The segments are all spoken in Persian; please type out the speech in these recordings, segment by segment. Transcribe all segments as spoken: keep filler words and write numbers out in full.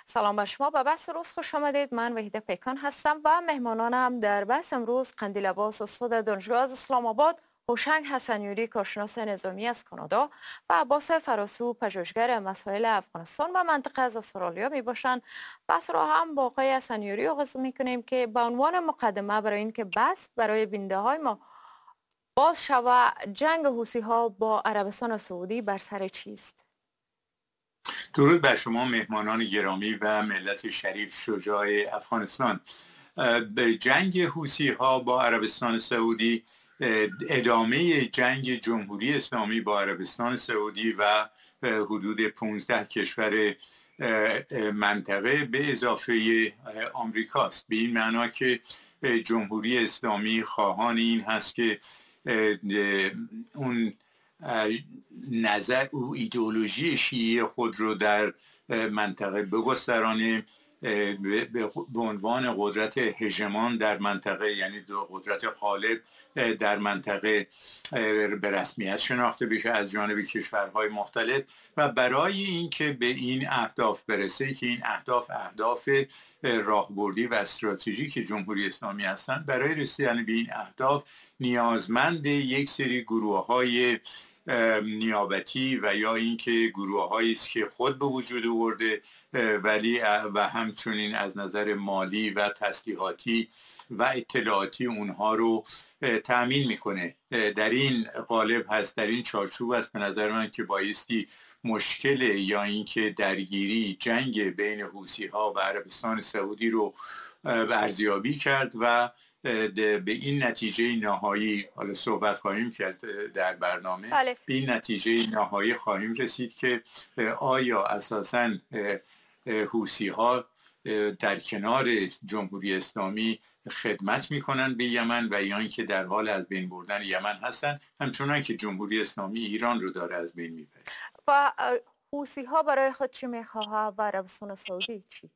سلام بر شما. به بحث روز خوش آمدید. من وحیده پیکان هستم و مهمانانم در بحث امروز قندیل عباس استاد دانشگاه از اسلام آباد، هوشنگ حسنیوری کارشناس نظامی از کانادا و عباس فراسو پژوهشگر مسائل افغانستان و منطقه از استرالیا می باشند. بحث را هم با آقای حسنیوری آغاز می کنیم که به عنوان مقدمه برای اینکه بحث برای بیننده های ما باز شود، جنگ حوثی ها با عربستان سعودی بر سر چیست؟ درود بر شما مهمانان گرامی و ملت شریف شجاع افغانستان. به جنگ حوثی ها با عربستان سعودی ادامه جنگ جمهوری اسلامی با عربستان سعودی و حدود پانزده کشور منطقه به اضافه آمریکاست. به این معنا که جمهوری اسلامی خواهان این هست که اون نظر او ایدئولوژی شیعی خود رو در منطقه بگسترانه به عنوان قدرت هژمون در منطقه، یعنی دو قدرت غالب در منطقه به رسمیت شناخته بشه از جانب کشورهای مختلف و برای اینکه به این اهداف برسه که این اهداف اهداف راهبردی و استراتژیک جمهوری اسلامی هستند، برای رسیدن به این اهداف نیازمند یک سری گروه‌های نیابتی و یا اینکه گروه‌هایی است که خود به وجود آورده ولی و همچنین از نظر مالی و تسلیحاتی و اطلاعاتی اونها رو تأمین میکنه. در این قالب هست، در این چارچوب است به نظر من که بایستی مشکل یا اینکه درگیری جنگ بین حوثی ها و عربستان سعودی رو ارزیابی کرد و به این نتیجه نهایی، حالا صحبت خواهیم کرد در برنامه، بله. به این نتیجه نهایی خواهیم رسید که آیا اساساً حوثی ها در کنار جمهوری اسلامی خدمت میکنن به یمن و یا اینکه در حال از بین بردن یمن هستن، همچنان که جمهوری اسلامی ایران رو داره از بین میبره. و حوثی ها برای خود چی میخواه و عربستان سعودی چی؟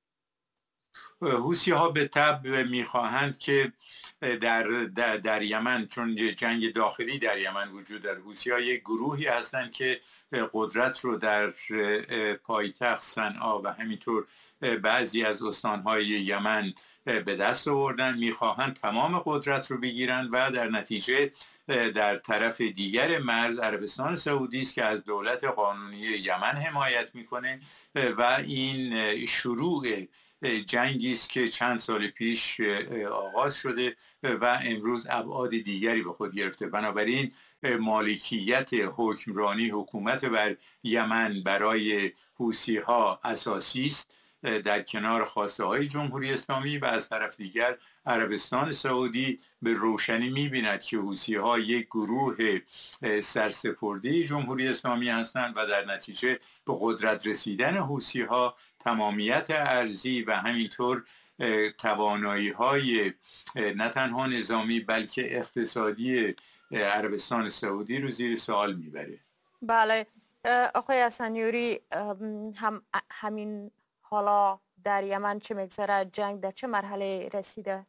حوثی ها به طبع میخواهند که در, در, در یمن، چون جنگ داخلی در یمن وجود داره، حوثی ها یک گروهی هستند که قدرت رو در پایتخت صنعا و همینطور بعضی از استانهای یمن به دست آوردن، میخواهند تمام قدرت رو بگیرن و در نتیجه در طرف دیگر مرز عربستان سعودی است که از دولت قانونی یمن حمایت میکنه و این شروع جنگی است که چند سال پیش آغاز شده و امروز ابعاد دیگری به خود گرفته. بنابراین مالکیت حکمرانی حکومت بر یمن برای حوثی ها اساسی است در کنار خواسته های جمهوری اسلامی، و از طرف دیگر عربستان سعودی به روشنی می‌بیند که حوثی ها یک گروه سرسپرده جمهوری اسلامی هستند و در نتیجه به قدرت رسیدن حوثی ها تمامیت ارضی و همینطور توانایی های نه تنها نظامی بلکه اقتصادی عربستان سعودی رو زیر سوال میبره. بله آقای حسنیوری، هم همین حالا در یمن چه میگذره؟ جنگ در چه مرحله رسیده؟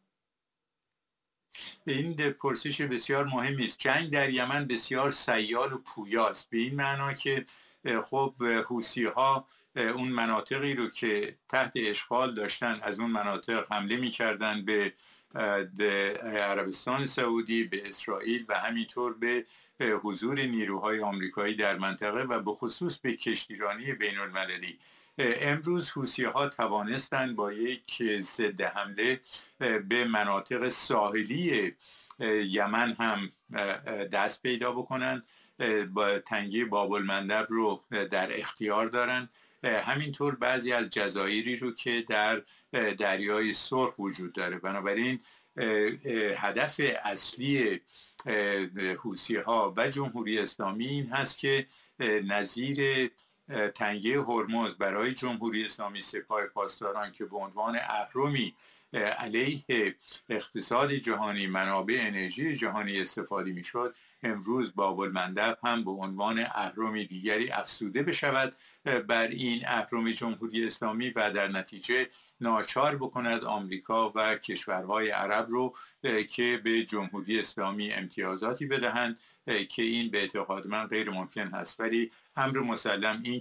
این پرسش بسیار مهمی است. جنگ در یمن بسیار سیال و پویاست، به این معنا که خب حوثی ها اون مناطقی رو که تحت اشغال داشتن از اون مناطق حمله می‌کردن به عربستان سعودی، به اسرائیل و همینطور به حضور نیروهای آمریکایی در منطقه و به خصوص به کشتیرانی بین المللی. امروز حوثی ها توانستند با یک ضد حمله به مناطق ساحلی یمن هم دست پیدا بکنن، با تنگه باب المندب رو در اختیار دارن، همینطور بعضی از جزایری رو که در دریای سرخ وجود داره. بنابراین هدف اصلی حوثی ها و جمهوری اسلامی این هست که نظیر تنگه هرمز برای جمهوری اسلامی سپاه پاسداران که به عنوان اهرمی علیه اقتصاد جهانی، منابع انرژی جهانی استفاده میشد، امروز باب المندب هم به عنوان اهرم دیگری افسوده بشود بر این اهرم جمهوری اسلامی و در نتیجه ناچار بکند آمریکا و کشورهای عرب رو که به جمهوری اسلامی امتیازاتی بدهند که این به اعتقاد من غیر ممکن هست. ولی امر مسلم این که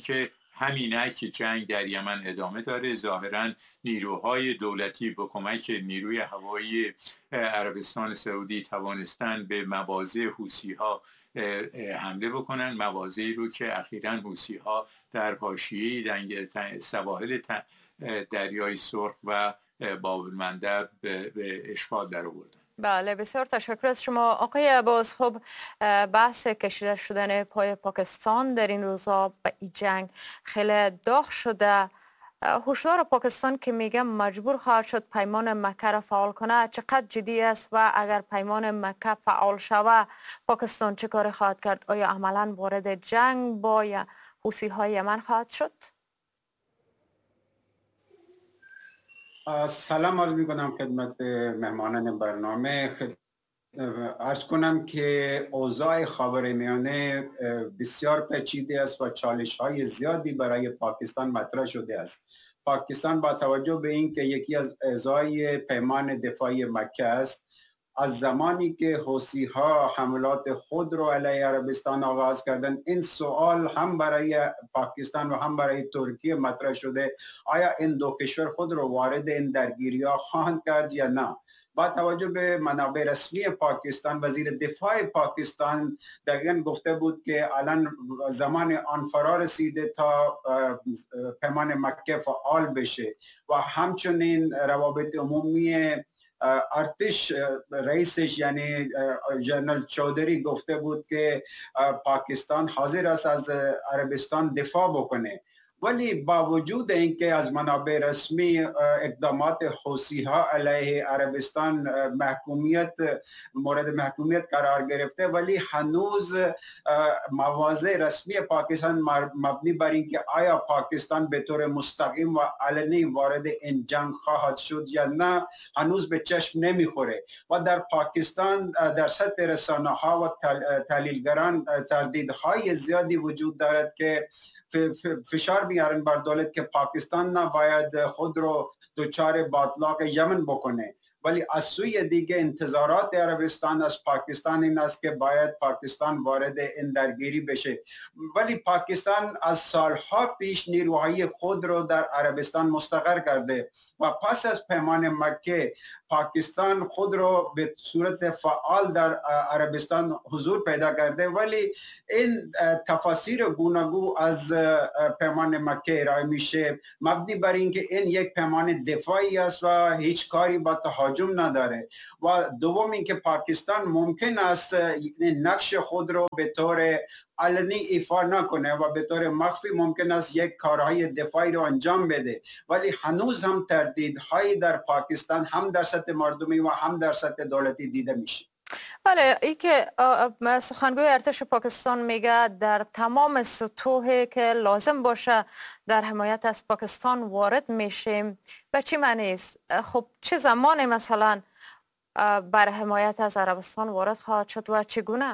همینه که جنگ در یمن ادامه داره. ظاهرا نیروهای دولتی با کمک نیروی هوایی عربستان سعودی توانستن به مواضع حوثی‌ها حمله بکنن، مواضعی رو که اخیراً حوثی‌ها در حاشیه سواحل دریای سرخ و باب‌المندب به اشغال در آوردن. بله، بسیار تشکر از شما آقای عباس. خب بحث کشیده شدن پای پاکستان در این روزا به این جنگ خیلی داغ شده. هشدار پاکستان که میگه مجبور خواهد شد پیمان مکه را فعال کنه چقدر جدی است و اگر پیمان مکه فعال شود پاکستان چه کاری خواهد کرد؟ آیا عملا وارد جنگ با حوثی‌های یمن خواهد شد؟ سلام عرض می کنم خدمت مهمانان برنامه. عرض کنم که اوضاع خاورمیانه بسیار پیچیده است و چالش های زیادی برای پاکستان مطرح شده است. پاکستان با توجه به اینکه یکی از اعضای پیمان دفاعی مکه است، از زمانی که حوثی ها حملات خود رو علیه عربستان آغاز کردن، این سوال هم برای پاکستان و هم برای ترکیه مطرح شده آیا این دو کشور خود رو وارد این درگیری ها خواهند کرد یا نه. با توجه به منابع رسمی پاکستان، وزیر دفاع پاکستان دقیقاً گفته بود که الان زمان آن فرا رسیده تا پیمان مکه فعال بشه و همچنین روابط عمومی ارتش رئیسش یعنی جنرال چودری گفته بود که پاکستان حاضر است از عربستان دفاع بکنه. ولی با وجود اینکه از منابع رسمی اقدامات حوثی ها علیه عربستان محکومیت مورد محکومیت قرار گرفته، ولی هنوز مواضع رسمی پاکستان مبنی بر اینکه آیا پاکستان به طور مستقیم و علنی وارد این جنگ خواهد شد یا نه هنوز به چشم نمیخوره و در پاکستان در سطح رسانه ها و تحلیلگران تردیدهای زیادی وجود دارد که فشار بیارن بر دولت که پاکستان نباید خود رو دچار باطلاق یمن بکنه. ولی از سوی دیگه انتظارات عربستان از پاکستان این است که باید پاکستان وارد این درگیری بشه. ولی پاکستان از سالها پیش نیروهای خود رو در عربستان مستقر کرده و پس از پیمان مکه پاکستان خود رو به صورت فعال در عربستان حضور پیدا کرده، ولی این تفاسیر گوناگون از پیمان مکه ارائه میشه مبنی بر اینکه این یک پیمان دفاعی است و هیچ کاری با تهاجم نداره و دوم اینکه پاکستان ممکن است نقش خود رو به طور علنی ایفا نکنه و به طور مخفی ممکن است یک کارهای دفاعی رو انجام بده، ولی هنوز هم تردیدهایی در پاکستان هم در سطح مردمی و هم در سطح دولتی دیده میشه. بله، ای که سخنگوی ارتش پاکستان میگه در تمام سطوحی که لازم باشه در حمایت از پاکستان وارد میشیم، به چی معنی است؟ خب چه زمانی مثلا بر حمایت از عربستان وارد خواهد شد و چگونه؟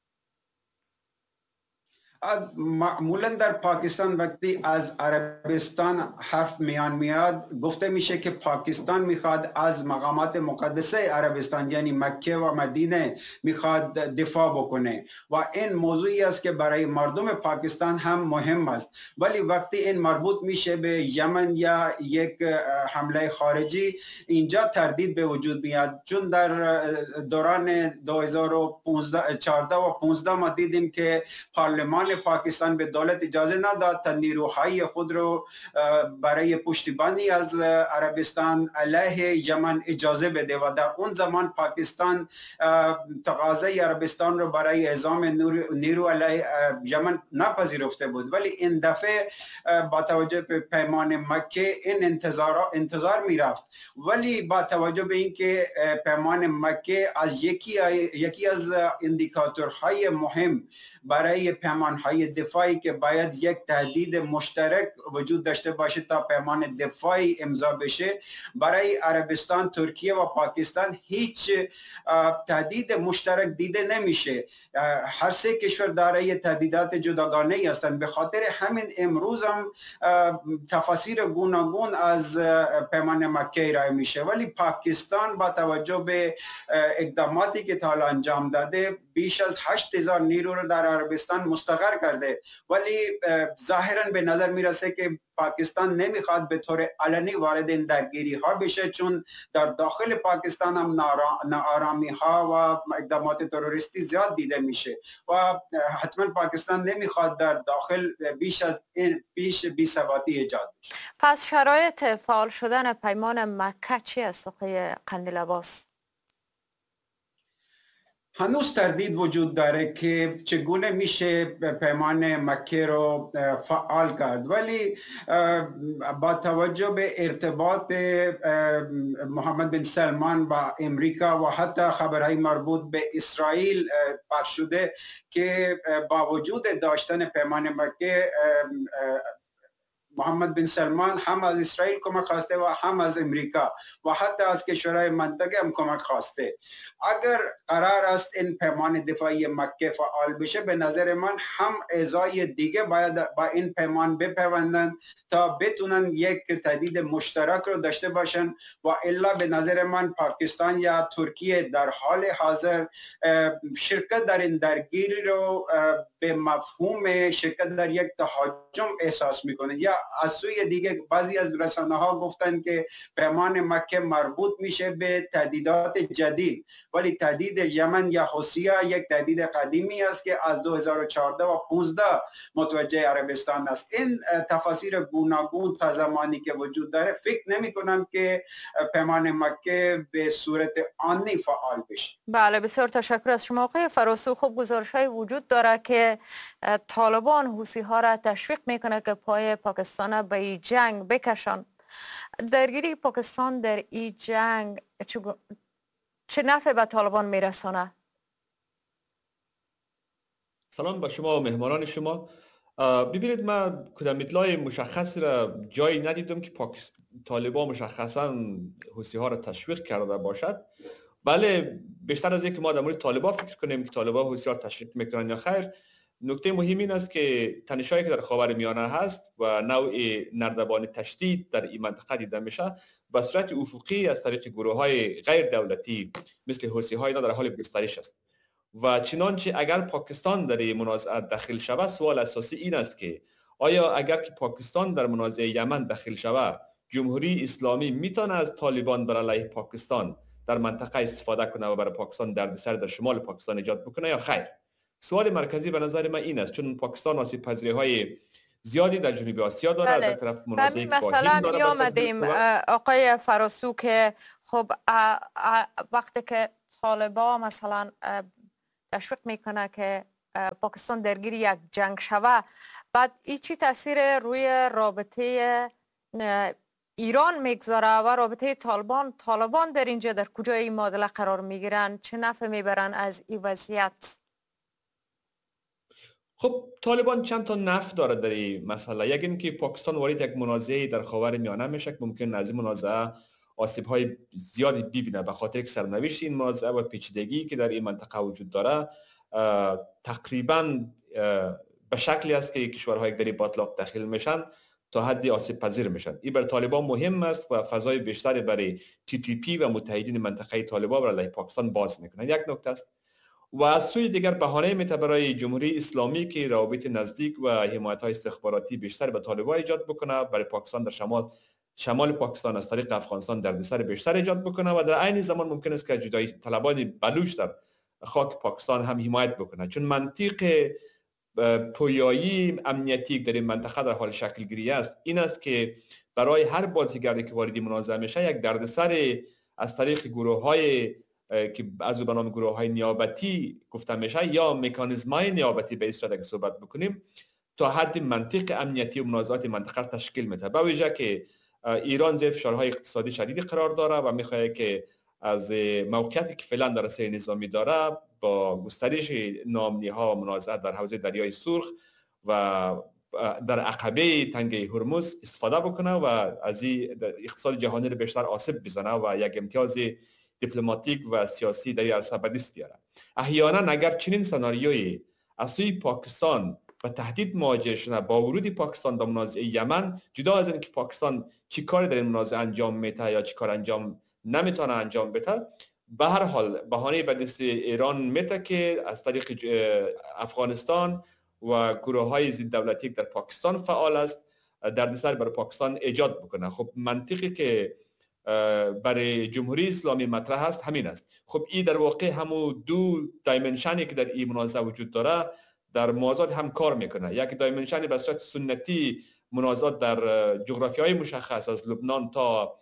معمولا در پاکستان وقتی از عربستان حرف میان میاد گفته میشه که پاکستان میخواد از مقامات مقدسه عربستان یعنی مکه و مدینه میخواد دفاع بکنه و این موضوعی است که برای مردم پاکستان هم مهم است. ولی وقتی این مربوط میشه به یمن یا یک حمله خارجی اینجا تردید به وجود میاد، چون در دوران دو هزار و چهارده و پانزده ما دیدیم که پارلمان پاکستان به دولت اجازه نداد تا نیروهای خود رو برای پشتیبانی از عربستان علیه یمن اجازه بده و در اون زمان پاکستان تقاضای عربستان رو برای اعزام نیرو علیه یمن نپذیرفته بود. ولی این دفعه با توجه به پیمان مکه این انتظار انتظار می رفت، ولی با توجه به اینکه پیمان مکه از یکی یکی از اندیکاتورهای مهم برای پیمانهای دفاعی که باید یک تهدید مشترک وجود داشته باشه تا پیمان دفاعی امضا بشه، برای عربستان، ترکیه و پاکستان هیچ تهدید مشترک دیده نمیشه. هر سه کشور دارای تهدیدات جداگانه ای هستند. به خاطر همین امروز هم تفاسیر گوناگون از پیمان مکه ارائه میشه، ولی پاکستان با توجه به اقداماتی که تا حالا انجام داده بیش از هشت هزار نیرو رو در عربستان مستقر کرده، ولی ظاهرا به نظر میرسه که پاکستان نمیخواد به طور علنی وارد این درگیری ها بشه، چون در داخل پاکستان هم ناآرامی ها و اقدامات تروریستی زیاد دیده میشه و حتما پاکستان نمیخواد در داخل بیش از این بیش بی‌ثباتی ایجاد بشه. پس شرایط فعال شدن پیمان مکه چی است آقای قندیل عباس؟ هنوز تردید وجود داره که چگونه میشه پیمان مکه رو فعال کرد، ولی با توجه به ارتباط محمد بن سلمان با امریکا و حتی خبرهای مربوط به اسرائیل پخش شده که با وجود داشتن پیمان مکه محمد بن سلمان هم از اسرائیل کمک خواسته و هم از امریکا و حتی از کشورهای منطقه هم کمک خواسته. اگر قرار است این پیمان دفاعی مکه فعال بشه، به نظر من هم اعضای دیگه باید با این پیمان بپیوندن تا بتونن یک تهدید مشترک رو داشته باشن و الا به نظر من پاکستان یا ترکیه در حال حاضر شرکت در این درگیری رو به مفهوم شرکت در یک تهاجم احساس میکنه. یا از سوی دیگه بعضی از رسانه ها گفتن که پیمان مکه مربوط میشه به تهدیدات جدید، ولی تهدید یمن یا حوثی‌ها یک تهدید قدیمی است که از دو هزار و چهارده و پانزده متوجه عربستان است. این تفاسیر گوناگون تا زمانی که وجود داره فکر نمی کنم که پیمان مکه به صورت آنی فعال بشه. بله، بسیار تشکر از شما آقای فراسو. خب گزارش‌های وجود داره که طالبان حوثی‌ها را تشویق میکنه که پای پاکستان به این جنگ بکشن. درگیری پاکستان در این جنگ چه نفع به طالبان میرسانه؟ سلام به شما و مهمانان شما. ببینید، من کدام اطلاع مشخصی را جایی ندیدم که پاکستان طالبان مشخصا حوثی‌ها را تشویق کرده باشد. بله، بیشتر از اینکه ما در مورد طالبان فکر کنیم که طالبان حوثی‌ها را تشویق میکنن یا خیر، نکته مهم این است که تنش‌هایی که در خاورمیانه هست و نوع نردبان تشدید در این منطقه دیده میشه به صورت افقی از طریق گروه‌های غیر دولتی مثل حوثی‌ها اینا در حال گسترش است. و چنانچه اگر پاکستان در این منازعه داخل شود، سوال اساسی این است که آیا اگر که پاکستان در منازعه یمن داخل شود، جمهوری اسلامی میتونه از طالبان بر علیه پاکستان در منطقه استفاده کنه و برای پاکستان دردسر در شمال پاکستان ایجاد بکنه یا خیر؟ سوال مرکزی به نظر من این است، چون پاکستان آسیب پذیری‌های زیادی در جنوب آسیا داره. بله. از طرف منازعه با هند داره. مثلا آمدیم آقای فراسو که خب ا ا وقتی که طالبان مثلا تشویق میکنه که پاکستان درگیر یک جنگ شوه، بعد این چی تاثیر روی رابطه ایران میگذاره و رابطه طالبان طالبان در اینجا در کجای این معادله قرار میگیرن؟ چه نفع میبرن از این وضعیت؟ خب طالبان چند تا نفع داره در این مسئله. یک این که پاکستان وارد یک منازعه در خاورمیانه میشه که ممکن از این منازعه آسیب‌های زیادی ببینه به خاطر که سرنوشت این منازعه و پیچیدگی که در این منطقه وجود داره تقریبا به شکلی است که کشورهای در باطلاق داخل میشن تا حدی آسیب پذیر میشن. این برای طالبان مهم است و فضای بیشتری برای تی تی پی و متحدین منطقه طالبان برای پاکستان باز میکنه. یک نکته است. و از سوی دیگر بهانه میته برای جمهوری اسلامی که روابط نزدیک و حمایت‌های استخباراتی بیشتر به طالبان ایجاد بکنه، برای پاکستان در شمال شمال پاکستان از طریق افغانستان دردسر بیشتر ایجاد بکنه و در عین زمان ممکن است که جدایی طلبان بلوچ در خاک پاکستان هم حمایت بکنه، چون منطق پویایی امنیتی در این منطقه در حال شکل گیری است. این است که برای هر بازیگری که وارد منازعه میشه یک دردسر از طریق گروه‌های که از به نام گروه‌های نیابتی گفته میشه یا مکانیزم‌های نیابتی به صورت که صحبت بکنیم، تا حد منطق امنیتی و منازعات منطقه تشکیل میده. به ویژه که ایران زیر فشارهای اقتصادی شدیدی قرار داره و میخواد که از موقعیتی که فعلا در سیر نظامی داره با گسترش ناامنی‌ها و منازعات در حوزه دریای سرخ و در عقبه تنگه هرمز استفاده بکنه و از این اقتصاد جهانی رو بیشتر آسیب بزنه و یک امتیاز دیپلماتیک و سیاسی در عرصه به دست بیاره. احیانا اگر چنین سناریویی از سوی پاکستان و تهدید مواجه شدن با ورود پاکستان در منازعه یمن، جدا از اینکه پاکستان چی کاری در این منازعه انجام میده یا چی کار انجام نمیتونه انجام بده، به هر حال بهانه به دست ایران میته که از طریق افغانستان و گروه های ضد دولتی در پاکستان فعال است دردسر برای پاکستان ایجاد بکنه. خب منطقی که برای جمهوری اسلامی مطرح است همین است. خب این در واقع همو دو دایمنشنی که در این منازعه وجود داره در موازات هم کار میکنه. یک دایمنشنی به صورت سنتی منازعات در جغرافیای مشخص از لبنان تا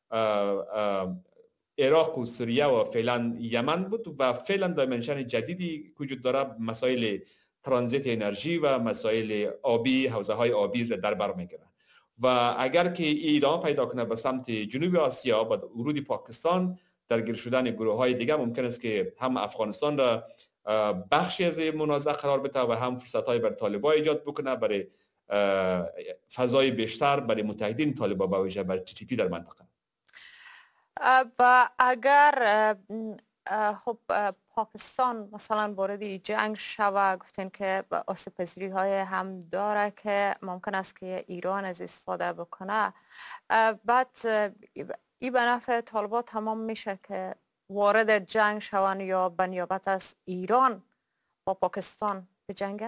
عراق و سوریه و فعلا یمن بود و فعلا دایمنشن جدیدی وجود داره، مسائل ترانزیت انرژی و مسائل آبی، حوزه های آبی در بر میگیره و اگر که ایران پیدا کنه به سمت جنوب آسیا با ورود پاکستان درگیر شدن گروه های دیگه ممکن است که هم افغانستان را بخشی از منازعه قرار بده و هم فرصت های برای طالبان ایجاد بکنه برای فضای بیشتر برای متحدین طالبان با ویژه برای تی تی پی در منطقه. و اگر خب پاکستان مثلا وارد جنگ شود، گفتین که آسیب پذیری های هم داره که ممکن است که ایران از استفاده بکنه، بعد این به نفع طالبان تمام میشه که وارد جنگ شوند یا به نیابت از ایران با پاکستان به جنگه؟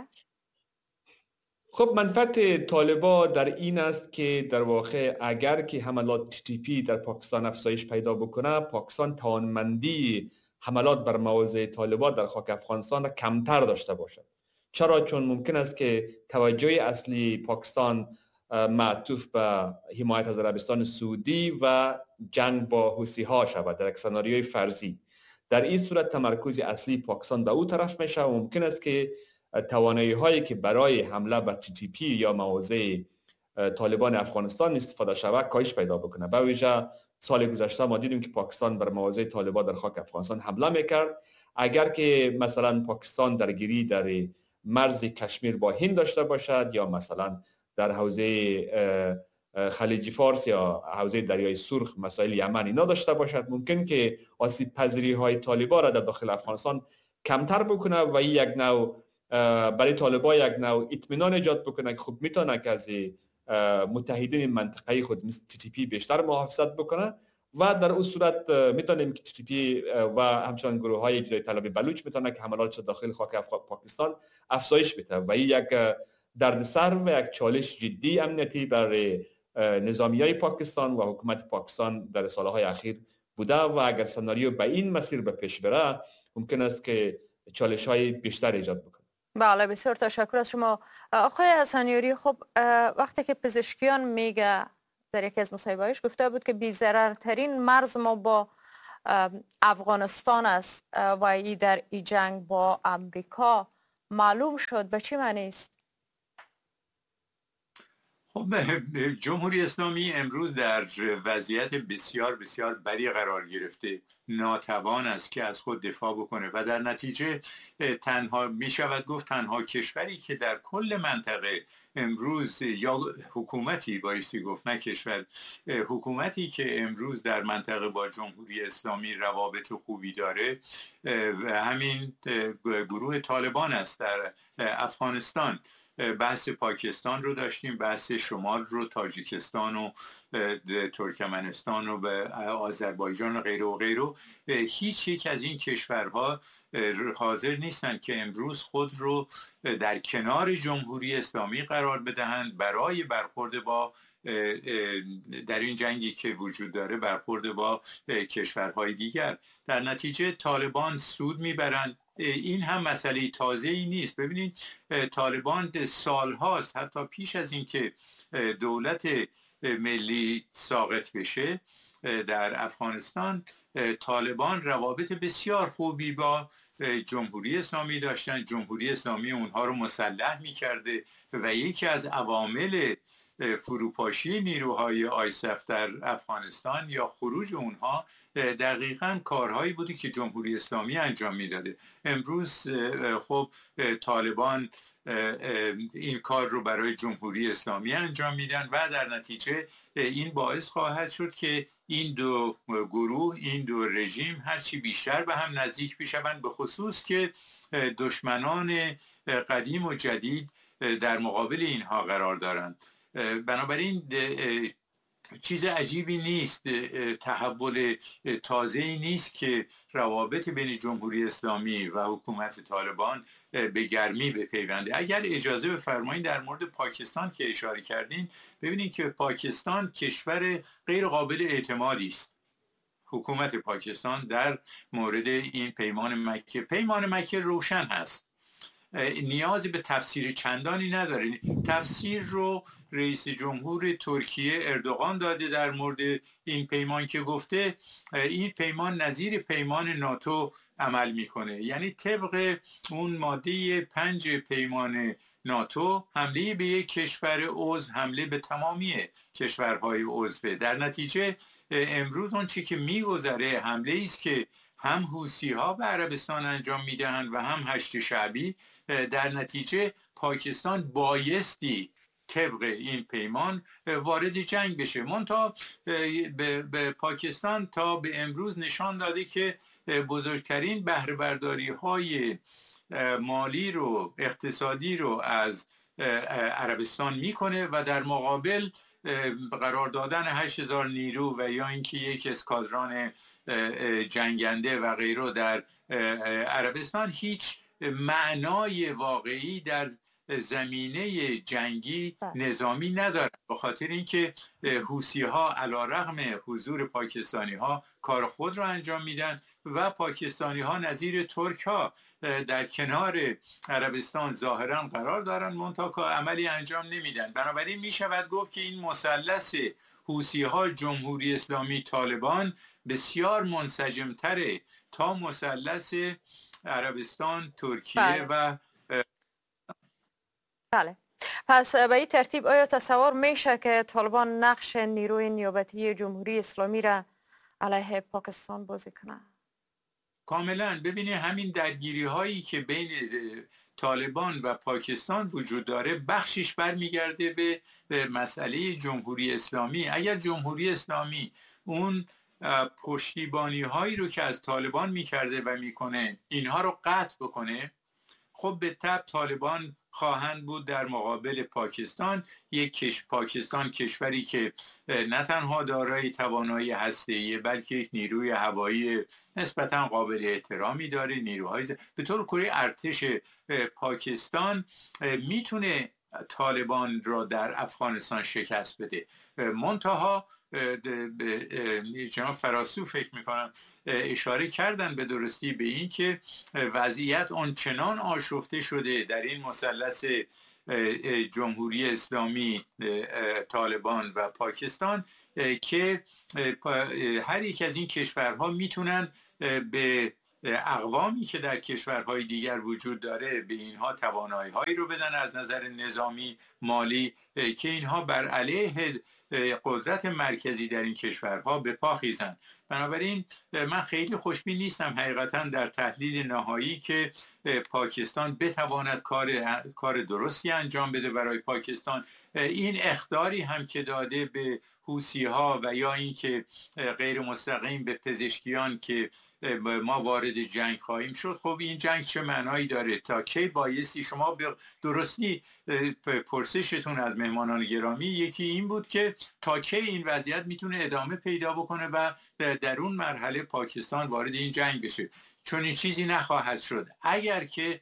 خب منفعت طالبان در این است که در واقع اگر که حملات تی تی پی در پاکستان افزایش پیدا بکنه، پاکستان توانمندی حملات بر مواضع طالبان در خاک افغانستان را کمتر داشته باشد. چرا؟ چون ممکن است که توجه اصلی پاکستان معطوف به حمایت از عربستان سعودی و جنگ با حوثی ها شود در یک سناریوی فرضی. در این صورت تمرکز اصلی پاکستان به اون طرف میشه و ممکن است که توانایی هایی که برای حمله به تی تی پی یا مواضع طالبان افغانستان استفاده شود کاهش پیدا بکنه. به ویژه سال گذشته ما دیدیم که پاکستان بر مواضع طالبان در خاک افغانستان حمله میکرد. اگر که مثلا پاکستان درگیری در مرز کشمیر با هند داشته باشد یا مثلا در حوزه خلیج فارس یا حوزه دریای سرخ مسائل یمن اینا داشته باشد، ممکن که آسیب پذیری های طالبان را در داخل افغانستان کمتر بکنه و این یک نوع برای طالبان یک نوع اطمینان ایجاد بکنه که خب میتونه که از متحدین منطقه‌ای خود مثل تی تی پی بیشتر محافظت بکنه و در اون صورت میتونیم که تی تی پی و همچنان گروه های اجرای طلب بلوچ میتونه که حملات داخل خاک پاکستان افزایش بده و این یک دردسر و یک چالش جدی امنیتی برای نظامیای پاکستان و حکومت پاکستان در سالهای اخیر بوده و اگر سناریو به این مسیر به پیش بره ممکن است که چالش های بیشتر ایجاد بکنه. بله بسیار تشکر از شما آقای حسنیاری. خب وقتی که پزشکیان میگه در یکی از مصاحبه‌هایش گفته بود که بی‌ضررترین مرز ما با افغانستان است و ای در این جنگ با امریکا معلوم شد، به چی معنی است؟ خب جمهوری اسلامی امروز در وضعیت بسیار بسیار بدی قرار گرفته، ناتوان است که از خود دفاع بکنه و در نتیجه تنها می شود گفت تنها کشوری که در کل منطقه امروز یا حکومتی بایستی گفت نه کشور، حکومتی که امروز در منطقه با جمهوری اسلامی روابط خوبی داره همین گروه طالبان است. در افغانستان بحث پاکستان رو داشتیم، بحث شمال رو، تاجیکستان و ترکمنستان و به آذربایجان و غیره و غیره. هیچ یک از این کشورها حاضر نیستند که امروز خود رو در کنار جمهوری اسلامی قرار بدهند برای برخورد با در این جنگی که وجود داره برخورد با کشورهای دیگر. در نتیجه طالبان سود میبرند. این هم مسئله تازه‌ای نیست. ببینید طالبان سالهاست، حتی پیش از اینکه دولت ملی ساقط بشه در افغانستان، طالبان روابط بسیار خوبی با جمهوری اسلامی داشتن. جمهوری اسلامی اونها رو مسلح می‌کرده و یکی از عوامل فروپاشی نیروهای آیسف در افغانستان یا خروج اونها دقیقاً کارهایی بودی که جمهوری اسلامی انجام میداده. امروز خب طالبان این کار رو برای جمهوری اسلامی انجام میدن و در نتیجه این باعث خواهد شد که این دو گروه، این دو رژیم هرچی بیشتر به هم نزدیک بشوند، به خصوص که دشمنان قدیم و جدید در مقابل اینها قرار دارند. بنابراین چیز عجیبی نیست، تحول تازه‌ای نیست که روابط بین جمهوری اسلامی و حکومت طالبان به گرمی بپیونده. اگر اجازه بفرمایید در مورد پاکستان که اشاره کردین، ببینید که پاکستان کشور غیر قابل اعتمادی است. حکومت پاکستان در مورد این پیمان مکه، پیمان مکه روشن هست، نیازی به تفسیر چندانی نداره. تفسیر رو رئیس جمهور ترکیه اردوغان داده در مورد این پیمان که گفته این پیمان نظیر پیمان ناتو عمل میکنه، یعنی طبق اون ماده پنج پیمان ناتو حمله به یک کشور عضو حمله به تمامی کشورهای عضو. در نتیجه امروز اون چی که میگذره حمله است که هم حوثی ها به عربستان انجام میدهند و هم هشت شعبی. در نتیجه پاکستان بایستی طبق این پیمان وارد جنگ بشه. منتها به پاکستان تا به امروز نشان داده که بزرگترین بهره برداری های مالی رو، اقتصادی رو از عربستان میکنه و در مقابل قرار دادن هشت هزار نیرو و یا اینکه یک اسکادران جنگنده و غیره در عربستان هیچ معنای واقعی در زمینه جنگی نظامی ندارد، به خاطر اینکه حوثی ها علیرغم حضور پاکستانی ها کار خود را انجام میدن و پاکستانی ها نظیر ترک ها در کنار عربستان ظاهرا قرار دارن منتها عملی انجام نمیدن. بنابراین می شود گفت که این مثلث حوثی ها جمهوری اسلامی طالبان بسیار منسجمتره تا مثلث عربستان ترکیه بله. و بله. پس به این ترتیب آیا تصور میشه که طالبان نقش نیروی نیابتی جمهوری اسلامی را علیه پاکستان بازی کنه؟ کاملا. ببینید همین درگیری هایی که بین طالبان و پاکستان وجود داره بخشش برمیگرده به, به مسئله جمهوری اسلامی. اگر جمهوری اسلامی اون پشتیبانی هایی رو که از طالبان میکرده و میکنه اینها رو قطع بکنه، خب به طب طالبان خواهند بود در مقابل پاکستان. یک کش پاکستان کشوری که نه تنها دارای توانایی هسته‌ای بلکه یک نیروی هوایی نسبتا قابل احترامی داره، نیروهای به طور کلی ارتش پاکستان میتونه طالبان را در افغانستان شکست بده. منتها جناب فراسو فکر میکنم اشاره کردن به درستی به این که وضعیت آنچنان آشفته شده در این مثلث جمهوری اسلامی، طالبان و پاکستان که هر یک از این کشورها میتونن به اقوامی که در کشورهای دیگر وجود داره به اینها توانایی هایی رو بدن از نظر نظامی، مالی، که اینها بر علیه قدرت مرکزی در این کشورها به پا خیزن. بنابراین من خیلی خوشبین نیستم حقیقتا در تحلیل نهایی که پاکستان بتواند کار کار درستی انجام بده برای پاکستان. این اخطاری هم که داده به حوثی ها و یا اینکه غیر مستقیم به پزشکیان که ما وارد جنگ خواهیم شد، خب این جنگ چه معنایی داره؟ تا کی بایستی شما به درستی پرسشتون از مهمانان گرامی یکی این بود که تا کی این وضعیت میتونه ادامه پیدا بکنه و در اون مرحله پاکستان وارد این جنگ بشه. چون این چیزی نخواهد شد اگر که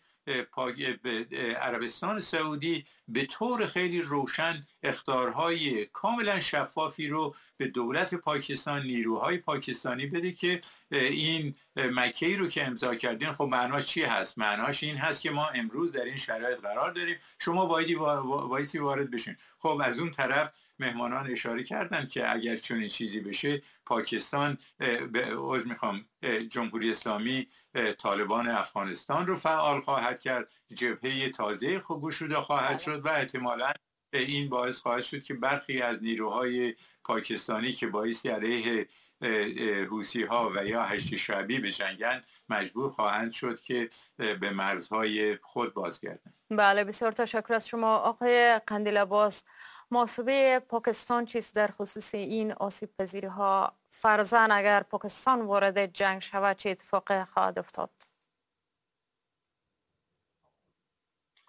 عربستان سعودی به طور خیلی روشن اخطارهای کاملا شفافی رو به دولت پاکستان، نیروهای پاکستانی بده که این مکه‌ای رو که امضا کردین خب معناش چی هست؟ معناش این هست که ما امروز در این شرایط قرار داریم، شما بایدی وایسی وارد بشین. خب از اون طرف مهمانان اشاره کردن که اگر چنین چیزی بشه پاکستان به عذر میخوام جمهوری اسلامی طالبان افغانستان رو فعال خواهد کرد، جبهه تازه گشوده خواهد شد و احتمالاً این باعث خواهد شد که برخی از نیروهای پاکستانی که باعثی علیه حوثی ها و یا هشت شعبی بجنگن مجبور خواهند شد که به مرزهای خود بازگردن. بله، بسیار تشکر از شما آقای قندیل عباس. محاسبه پاکستان چیست در خصوص این آسیب پذیری ها؟ فرضاً اگر پاکستان وارد جنگ شود چه اتفاقی خواهد افتاد؟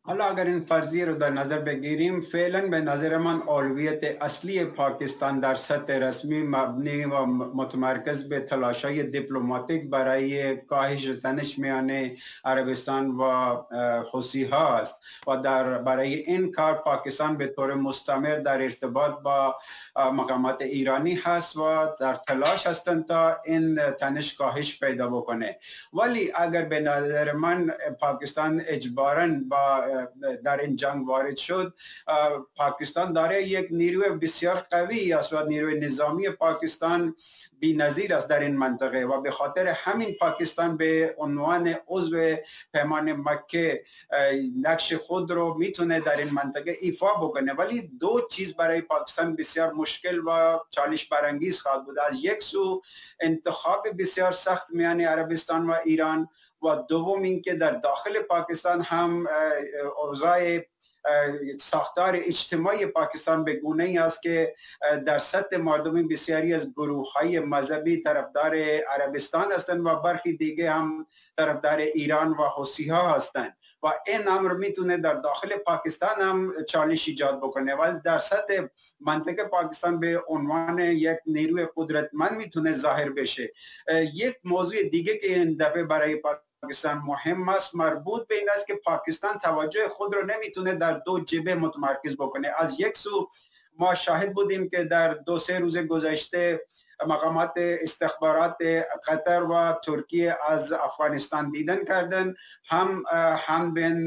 حالا اگر این فرضیه رو در نظر بگیریم، فعلا به نظر من اولویت اصلی پاکستان در سطح رسمی مبنی و متمرکز به تلاش‌های دیپلماتیک برای کاهش تنش میان عربستان و حوثی ها است و در برای این کار پاکستان به طور مستمر در ارتباط با مقامات ایرانی هست و در تلاش هستند تا این تنش کاهش پیدا بکنه. ولی اگر به نظر من پاکستان اجباراً با در این جنگ وارد شد، پاکستان داره یک نیروی بسیار قوی است و نیروی نظامی پاکستان بی‌نظیر است در این منطقه و به خاطر همین پاکستان به عنوان عضو پیمان مکه نقش خود رو میتونه در این منطقه ایفا بکنه. ولی دو چیز برای پاکستان بسیار مشکل و چالش برانگیز خواهد بود. از یک سو انتخاب بسیار سخت میان عربستان و ایران و دوم اینکه در داخل پاکستان هم اوضاع ساختار اجتماعی پاکستان به گونه‌ای است که در سطح مردمی بسیاری از گروه‌های مذهبی طرفدار عربستان هستند و برخی دیگه هم طرفدار ایران و حوثی‌ها هستند و این امر میتونه در داخل پاکستان هم چالش ایجاد بکنه. ولی در سطح منطقه پاکستان به عنوان یک نیروی قدرتمند میتونه ظاهر بشه. یک موضوع دیگه که این دفعه برای پاکستان مهم است مربوط به این است که پاکستان توجه خود رو نمیتونه در دو جبهه متمرکز بکنه. از یک سو ما شاهد بودیم که در دو سه روز گذشته مقامات استخبارات قطر و ترکیه از افغانستان دیدن کردن، هم هم بن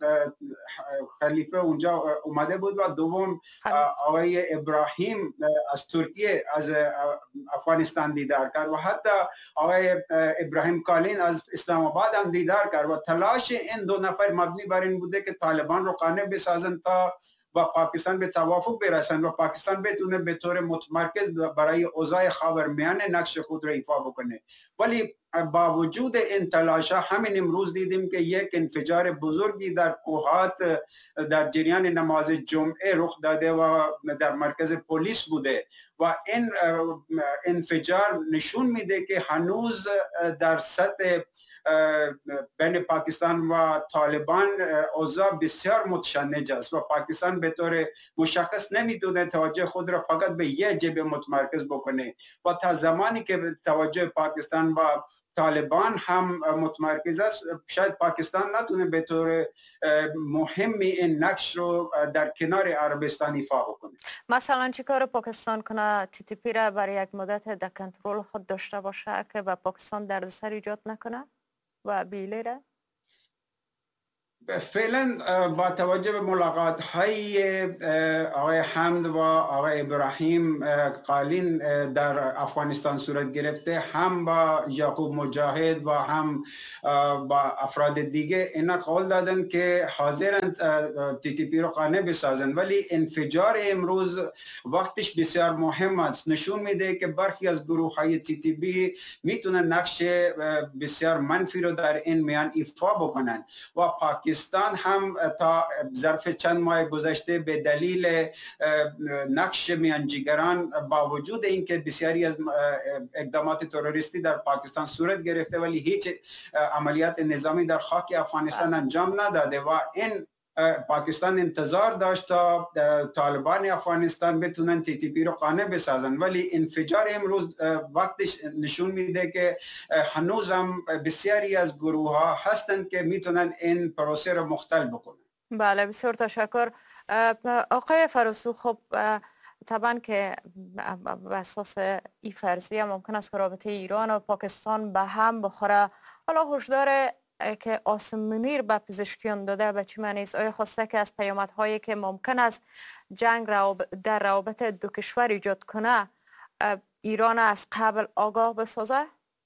خلیفه اونجا اومده بود و دوم آقای ابراهیم از ترکیه از افغانستان دیدار کرد و حتی آقای ابراهیم کالین از اسلام آباد هم دیدار کرد و تلاش این دو نفر مبنی بر این بوده که طالبان رو قانع بسازن تا با پاکستان به توافق برسن و پاکستان بتونه به طور متمرکز برای اوضاع خاورمیانه نقش خود را ایفا بکنه. ولی با وجود این تلاش همین امروز دیدیم که یک انفجار بزرگی در کوهات در جریان نماز جمعه رخ داده و در مرکز پلیس بوده و این انفجار نشون میده که هنوز در سطح بین پاکستان و طالبان اوضاع بسیار متشنج است و پاکستان به طور مشخص نمیتونه توجه خود را فقط به یک جبهه متمرکز بکنه و تا زمانی که توجه پاکستان و طالبان هم متمرکز است شاید پاکستان نتونه به طور مهمی این نقش رو در کنار عربستان ایفا بکنه. مثلا چی کار پاکستان کنه تی تی پی را برای یک مدت در کنترل خود داشته باشه که به پاکستان دردسر ایجاد نکنه و بیله را؟ فعلا با توجه به ملاقات های آقای حمد و آقای ابراهیم قالین در افغانستان صورت گرفته، هم با یعقوب مجاهد و هم با افراد دیگه اینا قول دادن که حاضرند تی تی پی رو قانع بسازن. ولی انفجار امروز وقتش بسیار مهم است، نشون میده که برخی از گروه های تی تی پی میتونن نقش بسیار منفی رو در این میان ایفا بکنن و پاکستان پاکستان هم تا ظرف چند ماه گذشته به دلیل نقش میانجیگران با وجود اینکه بسیاری از اقدامات تروریستی در پاکستان صورت گرفته ولی هیچ عملیات نظامی در خاک افغانستان انجام نداده و این پاکستان انتظار داشت تا طالبان افغانستان بتونن تی تی پی رو قانع بسازن. ولی انفجار امروز وقتش نشون میده که هنوز هم بسیاری از گروه ها هستند که میتونن این پروسه رو مختل بکنن. بله بسیار تشکر آقای فراسو. خب طبعا که به اساس این فرضیه ممکن است که رابطه ایران و پاکستان به هم بخوره. حالا هشدار که عاصم منیر به پزشکیان داده به چی معنی است؟ آیا خواسته که از پیامدهایی که ممکن است جنگ در روابط دو کشور ایجاد کنه ایران از قبل آگاه بسازه؟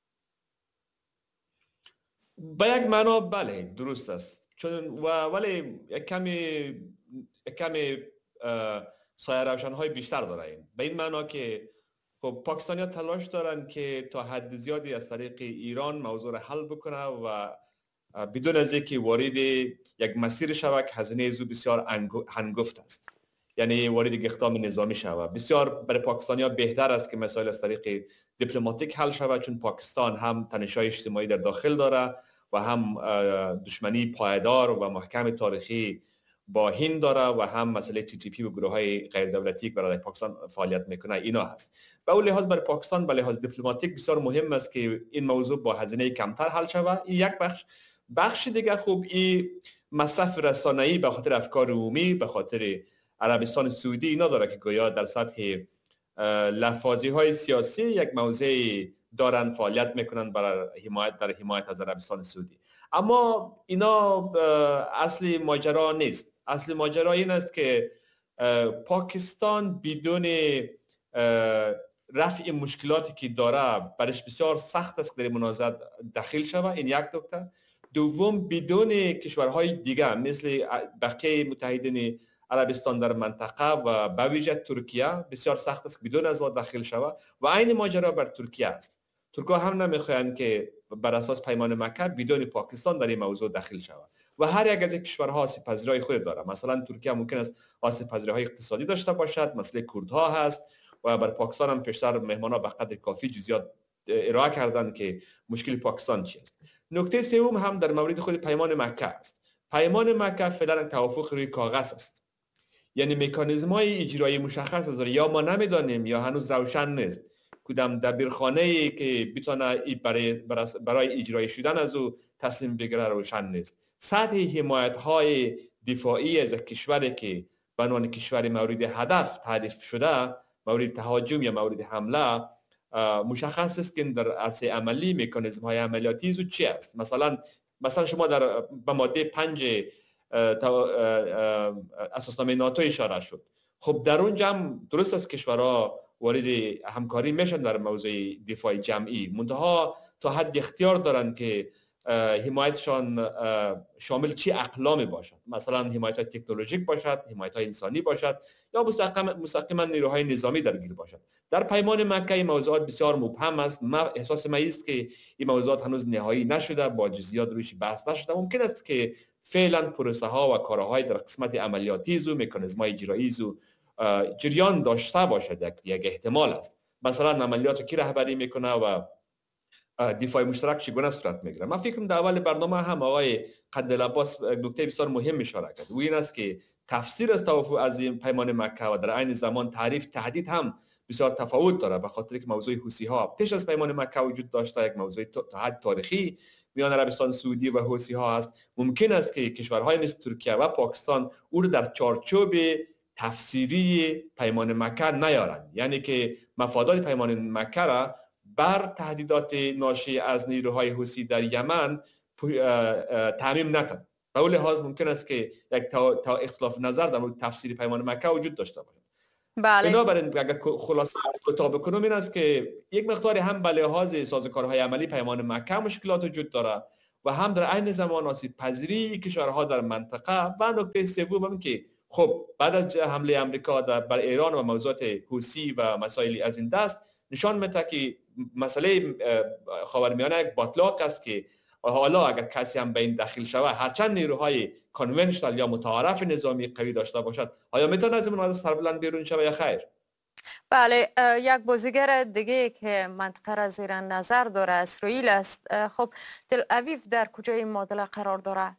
به یک معنا بله درست است، چون و ولی یک کمی یک کمی سایه روشن‌های بیشتر داره. به این معنا که خب پاکستانی‌ها تلاش دارن که تا حد زیادی از طریق ایران موضوع را حل بکنه و بدون از اینکه وارد یک مسیر شود که هزینه زو بسیار هنگفت است، یعنی وارد اقدام نظامی شود. بسیار برای پاکستانی‌ها بهتر است که مسائل از طریق دیپلماتیک حل شود، چون پاکستان هم تنش‌های اجتماعی در داخل داره و هم دشمنی پایدار و محکم تاریخی با هند داره و هم مسئله تی تی پی و گروه های غیر دولتی که برای پاکستان فعالیت میکنه اینا هست. به اون لحاظ برای پاکستان به لحاظ دیپلماتیک بسیار مهم است که این موضوع با هزینه کمتر حل شود. این یک بخش. بخش دیگر خوب این مصرف رسانه‌ای به خاطر افکار عمومی، به خاطر عربستان سعودی اینا داره که گویا در سطح لفاظی های سیاسی یک موضع دارن فعالیت میکنن برای حمایت در حمایت از عربستان سعودی. اما اینا اصلی ماجرا نیست. اصلی ماجرا این است که پاکستان بدون رفع مشکلاتی که داره برش بسیار سخت است که در منازعات داخل شود. این یک نکته. دوم، بدون کشورهای دیگه مثل بقیه متحدین عربستان در منطقه و به ویژه ترکیه بسیار سخت است که بدون از ما داخل شود و عین ماجرا بر ترکیه است. ترکا هم نمیخواهند که بر اساس پیمان مکه بدون پاکستان در این موضوع داخل شود و هر یک از این کشورها آسیب پذیری خود داره. مثلا ترکیه ممکن است آسیب پذیری های اقتصادی داشته باشد، مسئله کردها هست و بر پاکستان هم پیشتر مهمانا به قدر کافی جزئیات ارائه کردند که مشکل پاکستان چی است. نکته سوم هم در مورد خود پیمان مکه است. پیمان مکه فعلا توافق روی کاغذ است، یعنی مکانیزم های اجرایی مشخص است یا ما نمیدانیم یا هنوز روشن نیست. کدام دبیرخانه‌ای که بتونه برای برای اجرایی شدن از او تصمیم بگیره روشن نیست. سطح حمایت های دفاعی از کشوری که به عنوان کشور مورد هدف تعریف شده، مورد تهاجم یا مورد حمله، مشخص است که در عرصه عملی مکانیزم های عملیاتی زو چی است. مثلا مثلا شما در به ماده پنج اساسنامه ناتو اشاره شد. خب در اونجا هم درست است کشورها وارد همکاری میشن در موضوع دفاع جمعی، منتها تا حد اختیار دارن که حمایتشان شامل چی اقلامی باشد. مثلا حمایت های تکنولوژیک باشد، حمایت های انسانی باشد یا مستقیما مستقیما نیروهای نظامی درگیر باشد. در پیمان مکه این موضوعات بسیار مبهم است. ما احساس ما است که این موضوعات هنوز نهایی نشده، با جزئیات روش بحث نشده. ممکن است که فعلا پروسه ها و کارهای در قسمت عملیاتی زو مکانیزم های اجرایی زو جریان داشته باشد. یک احتمال است. مثلا عملیات کی رهبری میکنه و دفاع مشترک چگونه صورت میگیره. من فکر کنم در اول برنامه هم آقای قندلعباس نکته بسیار مهم اشاره کرد و این است که تفسیر از توافق از این پیمان مکه و در عین زمان تعریف تهدید هم بسیار تفاوت داره، به خاطر که موضوع حوثی ها پیش از پیمان مکه وجود داشته. یک موضوع تهدید تاریخی میان عربستان سعودی و حوثی ها است. ممکن است که کشورهای مثل ترکیه و پاکستان او رو در چارچوب تفسیری پیمان مکه نیارند، یعنی که مفادات پیمان مکه را بر تهدیدات ناشی از نیروهای حوثی در یمن تعمیم نکنند. به اون لحاظ ممکن است که یک تا, تا اختلاف نظر در مورد تفسیر پیمان مکه وجود داشته باشد. بله. بنابراین اگر خلاصه کتاب کنم این است که یک مقداری هم به لحاظ سازوکارهای عملی پیمان مکه مشکلات وجود داره و هم در عین زمان آسیب پذیری کشورها در منطقه و نکته سوم هم که خب بعد از حمله امریکا بر ایران و موضوعات حوثی و مسائلی از این دست نشان میده که مسئله خاورمیانه یک باطلاق است که حالا اگر کسی هم به این داخل شود، هرچند نیروهای کانونشنال یا متعارف نظامی قوی داشته باشد، آیا میتونه از این مناظره سربلند بیرون شود یا خیر؟ بله، یک بازیگر دیگه که منطقه را زیر نظر داره اسرائیل است. خب تل اویو در کجای این معادله قرار داره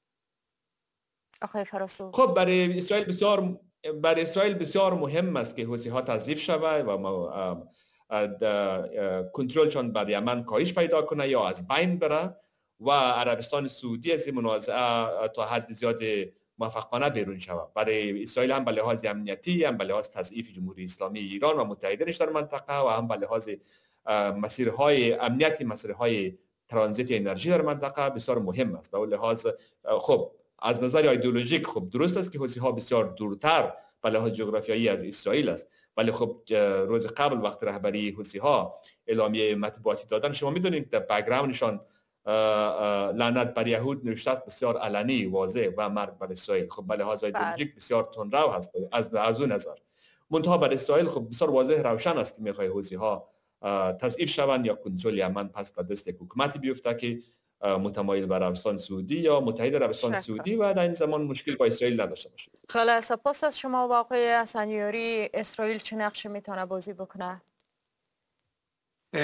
آقای فراسو؟ خب برای اسرائیل بسیار برای اسرائیل بسیار مهم است که حوثی ها تضعیف شود و کنترلشان بر یمن کاهش پیدا کنه یا از بین بره و عربستان سعودی از این منازعه تا حد زیاد موفقانه بیرون شود. برای اسرائیل هم به لحاظ امنیتی، هم به لحاظ تضعیف جمهوری اسلامی ایران و متحدینش در منطقه و هم به لحاظ مسیرهای امنیتی، مسیرهای ترانزیت انرژی در منطقه بسیار مهم است. به اون لحاظ خب از نظر ایدئولوژیک خب درست است که حوثی ها بسیار دورتر به لحاظ جغرافیایی از اسرائیل است، ولی خب روز قبل وقت رهبری حوثی ها اعلامیه مطبوعاتی دادن، شما میدونید در بک‌گراندشان لعنت بر یهود نوشته است، بسیار علنی واضح، و مرگ بر اسرائیل. خب به لحاظ ایدئولوژیک بسیار تندرو هست از از اون نظر. منتها بر اسرائیل خب بسیار واضح روشن است که میخواد حوثی ها تضعیف شوند یا کنترل یمن پس به دست حکومتی بیفته که متمایل بر عربستان سعودی یا متحد عربستان سعودی و در این زمان مشکل با اسرائیل نداشته باشه. خیلی سپاس از شما. واقعی حسنیاری، اسرائیل چه نقشی میتونه بازی بکنه؟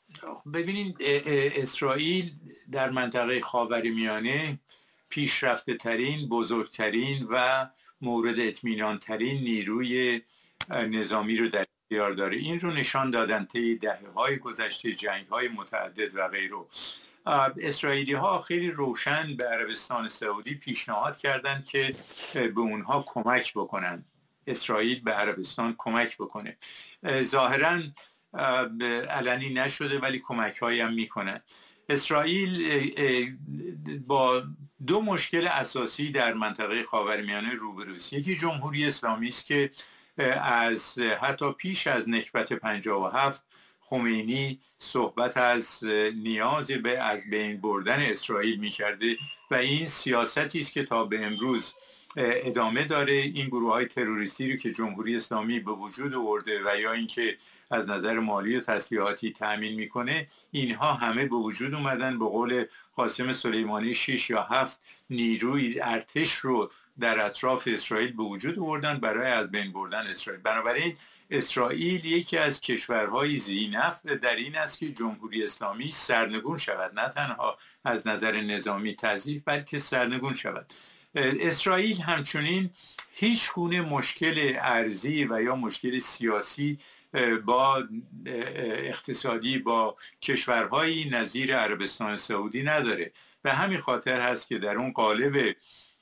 ببینید اسرائیل در منطقه خاورمیانه پیشرفته ترین، بزرگترین و مورد اطمینان ترین نیروی نظامی رو در اختیار داره. این رو نشان دادن طی دهه‌های گذشته، جنگ‌های متعدد و غیره. اسرائیلی ها خیلی روشن به عربستان سعودی پیشنهاد کردند که به اونها کمک بکنن، اسرائیل به عربستان کمک بکنه. ظاهراً علنی نشده ولی کمک هایی هم میکنن. اسرائیل با دو مشکل اساسی در منطقه خاورمیانه روبروست. یکی جمهوری اسلامی است که از حتی پیش از نکبت پنجاه و هفت خمینی صحبت از نیاز به از بین بردن اسرائیل میکرده و این سیاستی است که تا به امروز ادامه داره. این گروه های تروریستی رو که جمهوری اسلامی به وجود آورده و یا اینکه از نظر مالی و تسلیحاتی تأمین میکنه، اینها همه به وجود اومدن. به قول قاسم سلیمانی شش یا هفت نیروی ارتش رو در اطراف اسرائیل به وجود آوردن برای از بین بردن اسرائیل. بنابراین اسرائیل یکی از کشورهای ذی‌نفع در این است که جمهوری اسلامی سرنگون شود، نه تنها از نظر نظامی تضعیف بلکه سرنگون شود. اسرائیل همچنین هیچ گونه مشکل ارزی و یا مشکل سیاسی با اقتصادی با کشورهایی نظیر عربستان سعودی نداره. به همین خاطر هست که در اون قالب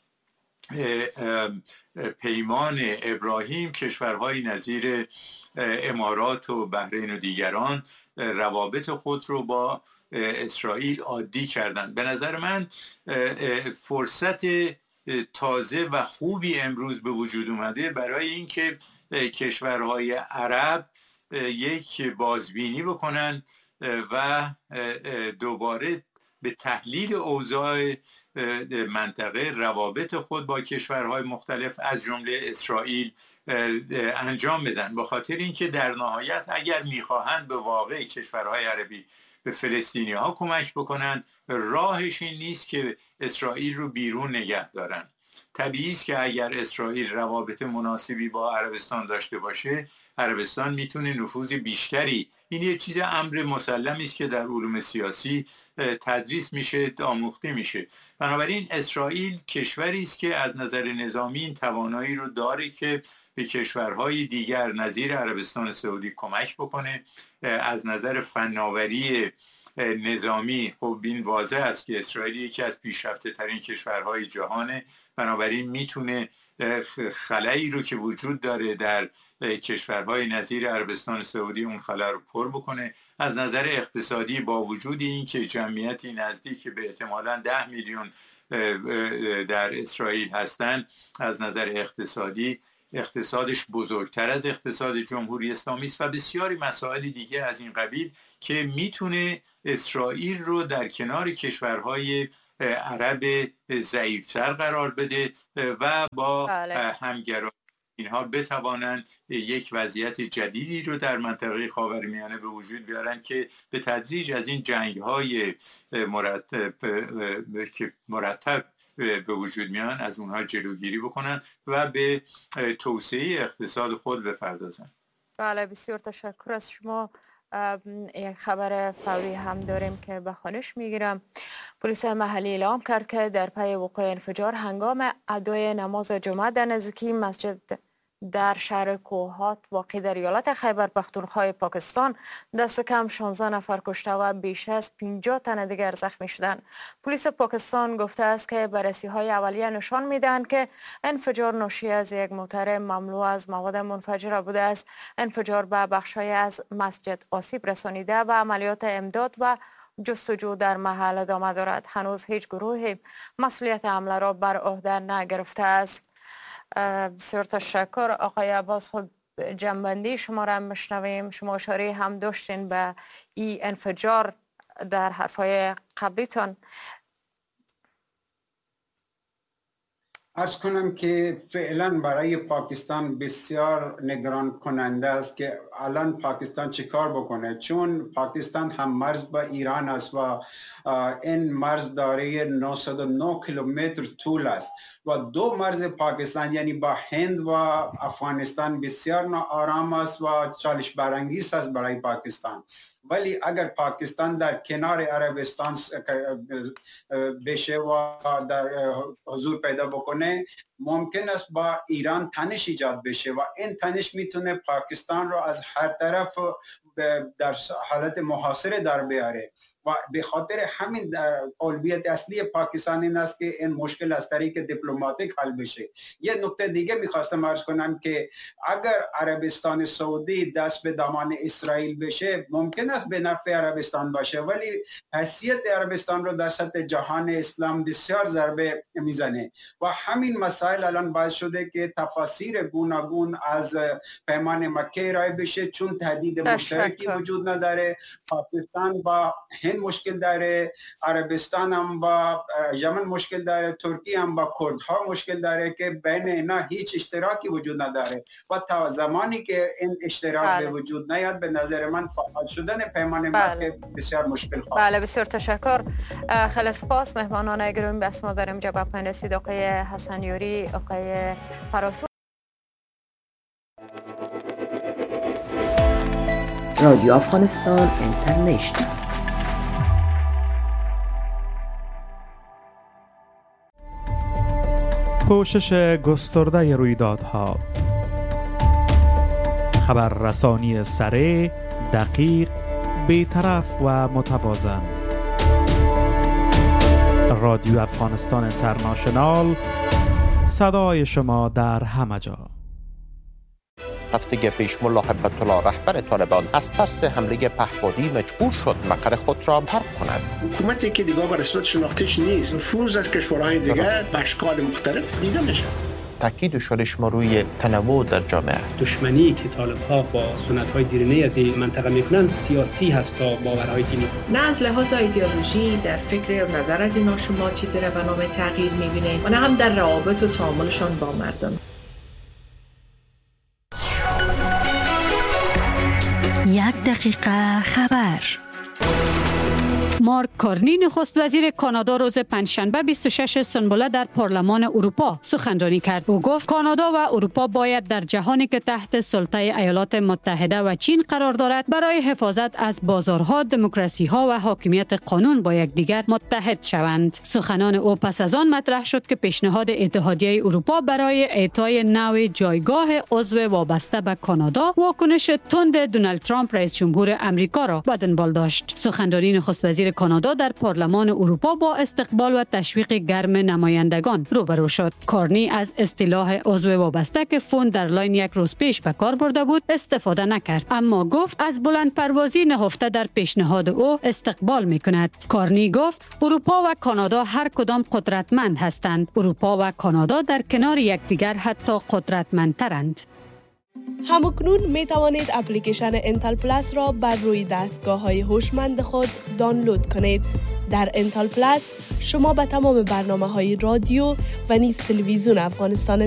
پیمان ابراهیم کشورهای نظیر امارات و بحرین و دیگران روابط خود رو با اسرائیل عادی کردن. به نظر من فرصت تازه و خوبی امروز به وجود اومده برای اینکه کشورهای عرب یک بازبینی بکنن و دوباره به تحلیل اوضاع منطقه روابط خود با کشورهای مختلف از جمله اسرائیل انجام بدن، به خاطر اینکه در نهایت اگر میخواهند به واقع کشورهای عربی به فلسطینی ها کمک بکنن، راهش این نیست که اسرائیل رو بیرون نگه دارن. طبیعی است که اگر اسرائیل روابط مناسبی با عربستان داشته باشه، عربستان میتونه نفوذ بیشتری، این یه چیز امر مسلمی است که در علوم سیاسی تدریس میشه، آموخته میشه. بنابراین اسرائیل کشوری است که از نظر نظامی این توانایی رو داره که به کشورهای دیگر نظیر عربستان سعودی کمک بکنه. از نظر فناوری نظامی خب این واضح است که اسرائیل یکی از پیشرفته ترین کشورهای جهانه، بنابراین میتونه خلایی رو که وجود داره در کشورهای نظیر عربستان سعودی اون خلا رو پر بکنه. از نظر اقتصادی با وجود این که جمعیتی نزدیک به احتمالاً ده میلیون در اسرائیل هستن، از نظر اقتصادی اقتصادش بزرگتر از اقتصاد جمهوری اسلامی است و بسیاری مسائل دیگه از این قبیل که میتونه اسرائیل رو در کنار کشورهای عرب ضعیفتر قرار بده و با همگرایی اینها بتوانند یک وضعیت جدیدی رو در منطقه خاورمیانه به وجود بیارن که به تدریج از این جنگ‌های مرتب که مرتب به وجود میان از اونها جلوگیری بکنن و به توسعه اقتصاد خود بپردازن. بله، بسیار تشکر از شما. یک خبر فوری هم داریم که به خوانش میگیرم. پلیس محلی اعلام کرد که در پی وقوع انفجار هنگام ادای نماز جمعه در نزدیکی مسجد در شهر کوهات واقع در ایالت خیبر پختونخوا پاکستان دست کم شانزده نفر کشته و بیش از پنجاه تن دیگر زخمی شدند. پلیس پاکستان گفته است که بررسی‌های اولیه نشان می‌دهند که انفجار ناشی از یک موتر مملو از مواد منفجره بوده است. انفجار به بخش‌های از مسجد آسیب رسانیده و عملیات امداد و جستجو در محل ادامه دارد. هنوز هیچ گروهی مسئولیت حمله را بر عهده نگرفته است. بسیار تشکر آقای عباس. خود جنبندی شما را هم مشنویم. شما اشاره هم داشتین به این انفجار در حرفهای قبلیتان. عرض کنم که فعلا برای پاکستان بسیار نگران کننده است که الان پاکستان چه کار بکنه، چون پاکستان هم مرز با ایران است و این مرز دارای نهصد و نه کیلومتر طول است و دو مرز پاکستان یعنی با هند و افغانستان بسیار ناآرام است و چالش برانگیز است برای پاکستان. ولی اگر پاکستان در کنار عربستان بشه و در حضور پیدا بکنه، ممکن است با ایران تنش ایجاد بشه و این تنش میتونه پاکستان رو از هر طرف در حالت محاصره در بیاره و به خاطر همین اولویت اصلی پاکستان این است که این مشکل از طریق دیپلماتیک حل بشه. یه نکته دیگه میخواستم عرض کنم که اگر عربستان سعودی دست به دامان اسرائیل بشه، ممکن است به نفع عربستان باشه، ولی حیثیت عربستان رو در سطح جهان اسلام بسیار ضربه میزنه و همین مسائل الان باعث شده که تفاسیر گوناگون از پیمان مکه ارائه بشه، چون تهدید مشترکی وجود نداره. پاکستان با هند مشکل داره، عربستان هم با یمن مشکل داره، ترکیه هم با کردها مشکل داره که بین اینا هیچ اشتراکی وجود نداره و تا زمانی که این اشتراک به وجود نیاد، به نظر من فعال شدن پیمان مکه بسیار مشکل خواهد. بله، بسیار تشکر. خیلی سپاس. مهمانان گرامی، بس ما داریم جواب پنرسید آقای حسن یوری، آقای فراسو. رادیو افغانستان اینترنشنال. پوشش گسترده رویدادها، خبررسانی سریع، دقیق، بی‌طرف و متوازن. رادیو افغانستان اینترنشنال، صدای شما در همه جا. هفته پیش ملا هیبت الله رهبر طالبان از ترس حمله پهپادی مجبور شد مقر خود را ترک کند. حکومتی که دیگه به رسمیت شناختیش نیست، نفوذ از کشورهای دیگه به اشکال مختلف دیده میشه. تاکید شدش ما روی تنوع در جامعه. دشمنی که طالب‌ها با سنت‌های دیرینه از این منطقه میکنند سیاسی هست تا باورهای دینی. نه از لحاظ ایدئولوژی در فکر و نظر از اینا شما چیزی رو به نام تغییر میبینید و نه هم در روابط و تعاملشان با مردم. یک دقیقه خبر. مارک کارنی نخست وزیر کانادا روز پنجشنبه بیست و شش سنبله در پارلمان اروپا سخنرانی کرد. او گفت کانادا و اروپا باید در جهانی که تحت سلطه ایالات متحده و چین قرار دارد برای حفاظت از بازارها، دموکراسی‌ها و حاکمیت قانون با یکدیگر متحد شوند. سخنان او پس از آن مطرح شد که پیشنهاد اتحادیه اروپا برای اعطای نوع جایگاه عضو وابسته به کانادا واکنش تند دونالد ترامپ رئیس جمهور امریکا را به دنبال داشت. سخنرانی نخست وزیر کانادا در پارلمان اروپا با استقبال و تشویق گرم نمایندگان روبرو شد. کارنی از اصطلاح عضو وابسته که فون در لاین یک روز پیش به کار برده بود استفاده نکرد، اما گفت از بلند پروازی نهفته در پیشنهاد او استقبال می‌کند. کارنی گفت اروپا و کانادا هر کدام قدرتمند هستند. اروپا و کانادا در کنار یکدیگر حتی قدرتمندترند. همکنون می توانید اپلیکیشن انتل پلاس را بر روی دستگاه های هوشمند خود دانلود کنید. در انتل پلاس شما به تمام برنامه های رادیو و نیز تلویزیون افغانستان